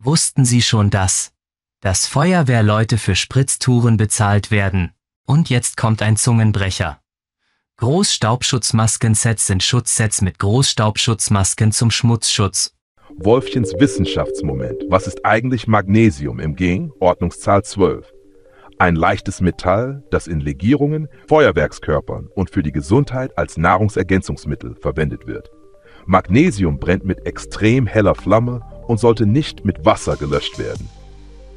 Wussten Sie schon dass Feuerwehrleute für Spritztouren bezahlt werden? Und jetzt kommt ein Zungenbrecher. Großstaubschutzmasken-Sets sind Schutzsets mit Großstaubschutzmasken zum Schmutzschutz. Wolfchens Wissenschaftsmoment. Was ist eigentlich Magnesium im Ging, Ordnungszahl 12? Ein leichtes Metall, das in Legierungen, Feuerwerkskörpern und für die Gesundheit als Nahrungsergänzungsmittel verwendet wird. Magnesium brennt mit extrem heller Flamme und sollte nicht mit Wasser gelöscht werden.